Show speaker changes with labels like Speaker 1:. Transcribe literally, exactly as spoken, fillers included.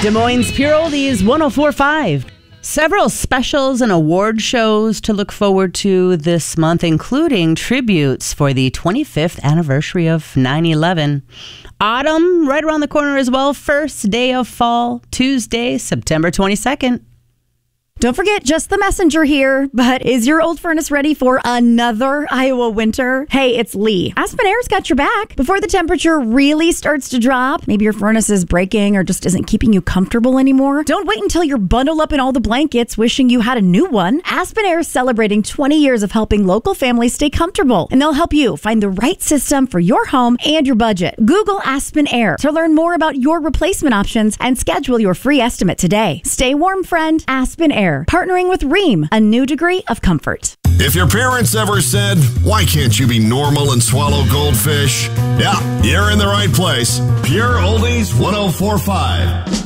Speaker 1: Des Moines Pure Oldies one oh four point five. Several specials and award shows to look forward to this month, including tributes for the twenty-fifth anniversary of nine eleven. Autumn right around the corner as well. First day of fall, Tuesday, September twenty-second.
Speaker 2: Don't forget, Just the Messenger here, but is your old furnace ready for another Iowa winter? Hey, it's Lee. Aspen Air's got your back. Before the temperature really starts to drop, maybe your furnace is breaking or just isn't keeping you comfortable anymore. Don't wait until you're bundled up in all the blankets wishing you had a new one. Aspen Air is celebrating twenty years of helping local families stay comfortable, and they'll help you find the right system for your home and your budget. Google Aspen Air to learn more about your replacement options and schedule your free estimate today. Stay warm, friend. Aspen Air. Partnering with Ream, a new degree of comfort.
Speaker 3: If your parents ever said, "Why can't you be normal and swallow goldfish?" Yeah, you're in the right place. Pure Oldies one oh four point five.